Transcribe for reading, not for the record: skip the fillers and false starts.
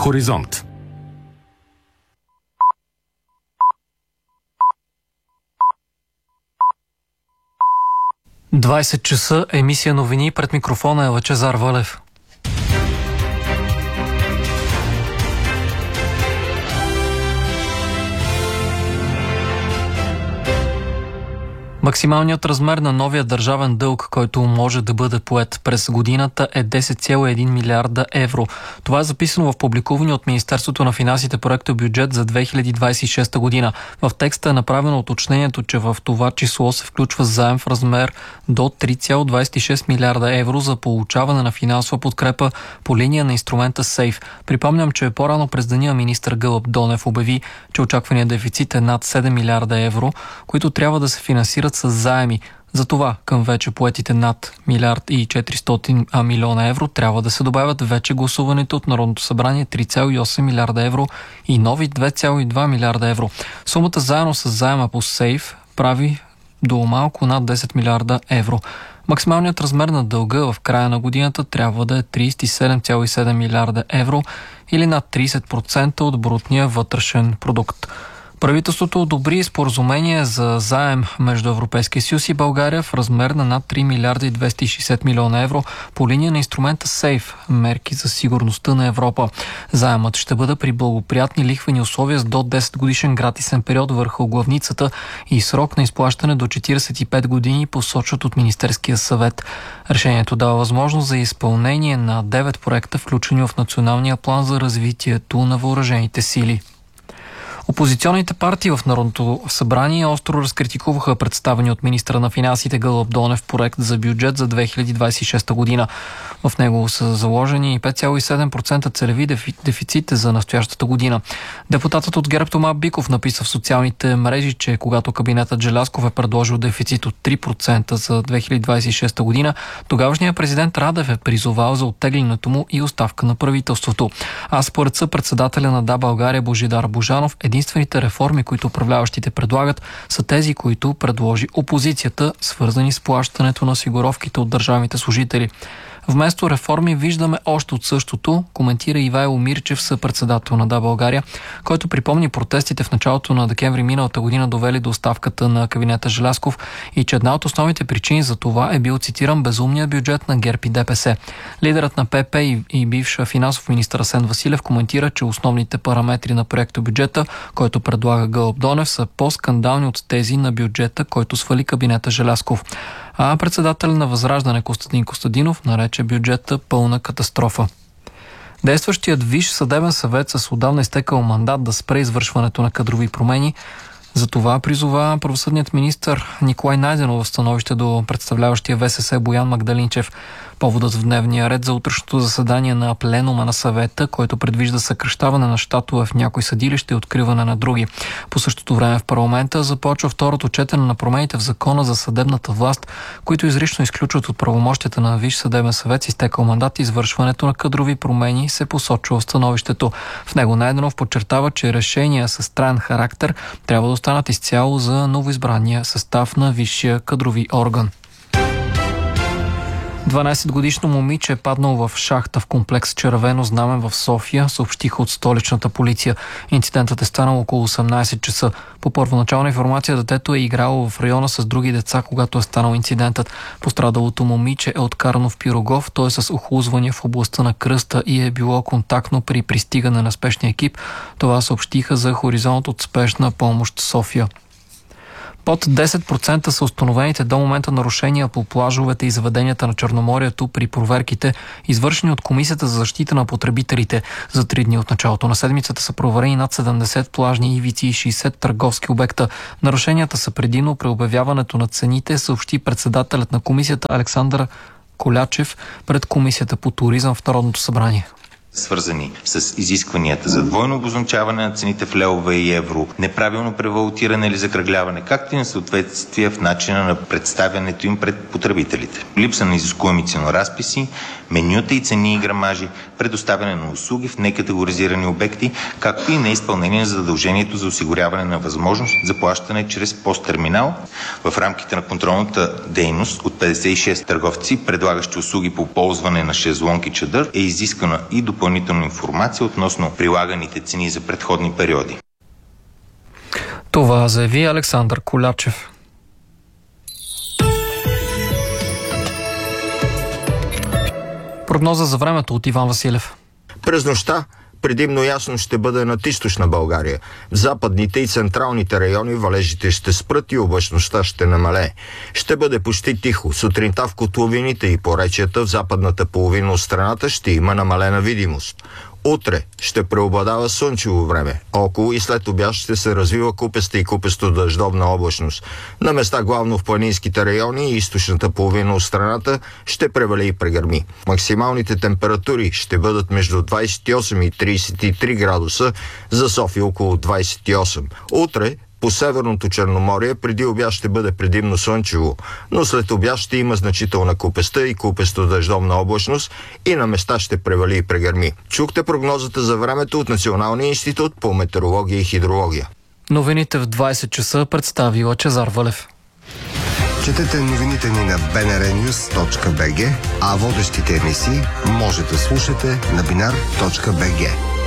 Хоризонт. – 20 часа, емисия новини, пред микрофона е Лъчезар Вълев. Максималният размер на новия държавен дълг, който може да бъде поет през годината, е 10,1 милиарда евро. Това е записано в публикувания от Министерството на финансите проекта бюджет за 2026 година. В текста е направено уточнението, че в това число се включва заем в размер до 3,26 милиарда евро за получаване на финансова подкрепа по линия на инструмента SAFE. Припомням, че по-рано през деня министър Гълъб Донев обяви, че очакваният дефицит е над 7 милиарда евро, които трябва да се финансират с заеми. Затова към вече поетите над 1 милиона евро трябва да се добавят вече гласуваните от Народното събрание 3,8 милиарда евро и нови 2,2 милиарда евро. Сумата заедно с заема по сейф прави до малко над 10 милиарда евро. Максималният размер на дълга в края на годината трябва да е 37,7 милиарда евро или над 30% от брутния вътрешен продукт. Правителството одобри споразумение за заем между Европейския съюз и България в размер на над 3 милиарда и 260 милиона евро по линия на инструмента SAFE – мерки за сигурността на Европа. Заемът ще бъде при благоприятни лихвени условия с до 10 годишен гратисен период върху главницата и срок на изплащане до 45 години, посочват от Министерския съвет. Решението дава възможност за изпълнение на 9 проекта, включени в Националния план за развитието на въоръжените сили. Опозиционните партии в Народното събрание остро разкритикуваха представени от министра на финансите Гълъб Донев проект за бюджет за 2026 година. В него са заложени 5,7% целеви дефицит за настоящата година. Депутатът от ГЕРБ Тома Биков написа в социалните мрежи, че когато кабинетът Желязков е предложил дефицит от 3% за 2026 година, тогавашният президент Радев е призовал за оттеглянето му и оставка на правителството. А според съпредседателя на Да, България Божидар Божанов, единствените реформи, които управляващите предлагат, са тези, които предложи опозицията, свързани с плащането на осигуровките от държавните служители. Вместо реформи виждаме още от същото, коментира Ивайло Мирчев, съпредседател на Да, България, който припомни протестите в началото на декември миналата година, довели до оставката на кабинета Желязков, и че една от основните причини за това е бил, цитирам, безумния бюджет на ГЕРБ и ДПС. Лидерът на ПП и бивш финансов министър Асен Василев коментира, че основните параметри на проекто бюджета, който предлага Гълъб Донев, са по-скандални от тези на бюджета, който свали кабинета Желязков. А председател на Възраждане Костадин Костадинов нарече бюджета пълна катастрофа. Действащият Висш съдебен съвет с отдавна изтекал мандат да спре извършването на кадрови промени. За това призова правосъдният министър Николай Найденов в становище до представляващия ВСС Боян Магдалинчев. Поводът в дневния ред за утрешното заседание на пленума на съвета, който предвижда съкращаване на щатове в някои съдилища и откриване на други. По същото време в парламента започва второто четене на промените в Закона за съдебната власт, които изрично изключват от правомощията на Висш съдебен съвет с изтекал мандат извършването на кадрови промени, се посочва в становището. В него Найденов подчертава, че решения с траен характер трябва да останат изцяло за новоизбрания състав на Висшия кадрови орган. 12-годишно момиче е паднало в шахта в комплекс Червено знамен в София, съобщиха от столичната полиция. Инцидентът е станал около 18 часа. По първоначална информация, детето е играло в района с други деца, когато е станал инцидентът. Пострадалото момиче е откарано в Пирогов, той е с охлузвания в областта на кръста и е било контактно при пристигане на спешния екип. Това съобщиха за Хоризонт от спешна помощ София. Под 10% са установените до момента нарушения по плажовете и заведенията на Черноморието при проверките, извършени от Комисията за защита на потребителите. За 3 дни от началото на седмицата са проверени над 70 плажни ивици и 60 търговски обекта. Нарушенията са предимно при обявяването на цените, съобщи председателят на комисията Александър Колячев пред Комисията по туризъм в Народното събрание. Свързани с изискванията за двойно обозначаване на цените в левове и евро, неправилно превалутиране или закръгляване, както и несъответствие в начина на представянето им пред потребителите. Липса на изискуеми ценоразписи, менюта и цени и грамажи, предоставяне на услуги в некатегоризирани обекти, както и неизпълнение на задължението за осигуряване на възможност за плащане чрез посттерминал. В рамките на контролната дейност от 56 търговци, предлагащи услуги по ползване на шезлонг и чадър, е изискана и допълнителна допълнителна информация относно прилаганите цени за предходни периоди. Това заяви Александър Колячев. Прогноза за времето от Иван Василев. През нощта предимно ясно ще бъде над източна България. В западните и централните райони валежите ще спрат и облачността ще намалее. Ще бъде почти тихо. Сутринта в котловините и поречията в западната половина от страната ще има намалена видимост. Утре ще преобладава слънчево време. Около и след обяд ще се развива купеста и купесто дъждовна облачност. На места главно в планинските райони и източната половина от страната ще превали и прегърми. Максималните температури ще бъдат между 28 и 33 градуса, за София около 28. Утре по Северното Черноморие преди обяд ще бъде предимно слънчево, но след обяд ще има значителна купеста и купесто дъждовна облачност и на места ще превали и прегърми. Чухте прогнозата за времето от Националния институт по метеорология и хидрология. Новините в 20 часа представи Лъчезар Вълев. Четете новините ни на bnrnews.bg, а водещите емисии може да слушате на binar.bg.